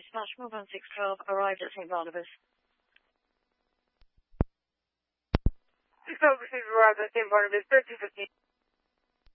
Smash Move on 612 arrived at St. Barnabas. 612 arrived at St. Barnabas, 1315.